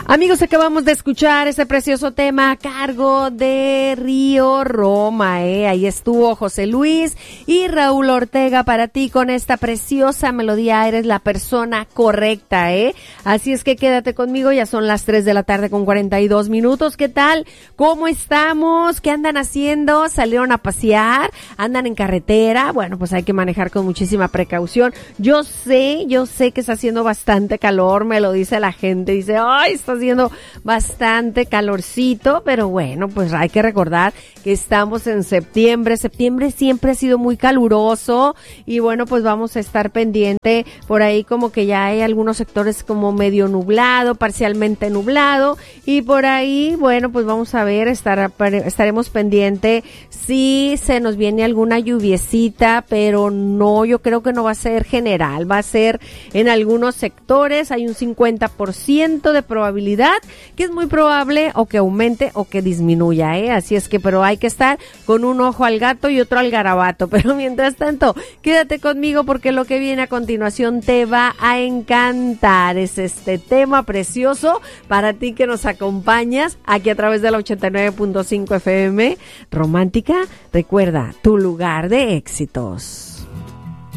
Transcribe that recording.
Amigos, acabamos de escuchar ese precioso tema a cargo de Río Roma, Ahí estuvo José Luis y Raúl Ortega para ti con esta preciosa melodía. Eres la persona correcta, Así es que quédate conmigo, ya son las 3 de la tarde con 42 minutos. ¿Qué tal? ¿Cómo estamos? ¿Qué andan haciendo? ¿Salieron a pasear? ¿Andan en carretera? Bueno, pues hay que manejar con muchísima precaución. Yo sé que está haciendo bastante calor, me lo dice la gente, dice, ay, está haciendo bastante calorcito, pero bueno, pues hay que recordar que estamos en septiembre. Septiembre siempre ha sido muy caluroso y bueno, pues vamos a estar pendiente. Por ahí como que ya hay algunos sectores como medio nublado, parcialmente nublado, y por ahí, bueno, pues vamos a ver, estaremos pendiente si se nos viene alguna lluviecita, pero no, yo creo que no va a ser general, va a ser en algunos sectores. Hay un 50% de probabilidad, que es muy probable o que aumente o que disminuya, Así es que, pero hay que estar con un ojo al gato y otro al garabato. Pero mientras tanto, quédate conmigo porque lo que viene a continuación te va a encantar. Es este tema precioso para ti que nos acompañas aquí a través de la 89.5 FM Romántica. Recuerda, tu lugar de éxitos.